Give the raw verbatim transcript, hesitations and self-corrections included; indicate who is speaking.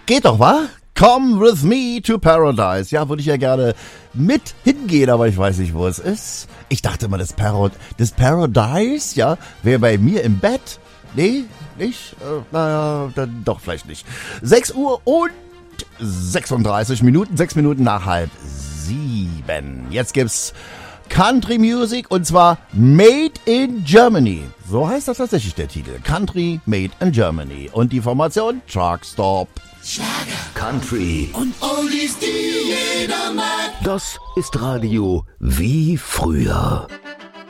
Speaker 1: Geht doch, wa? Come with me to paradise. Ja, würde ich ja gerne mit hingehen, aber ich weiß nicht, wo es ist. Ich dachte mal, das, Parad- das Paradise, ja, wäre bei mir im Bett. Nee, nicht? Äh, naja, dann doch vielleicht nicht. sechs Uhr und sechsunddreißig Minuten, sechs Minuten nach halb sieben. Jetzt gibt's Country Music und zwar Made in Germany. So heißt das tatsächlich der Titel. Country Made in Germany. Und die Formation Truckstop.
Speaker 2: Schlager, Country und Oldies, die jeder mag. Das ist Radio wie früher.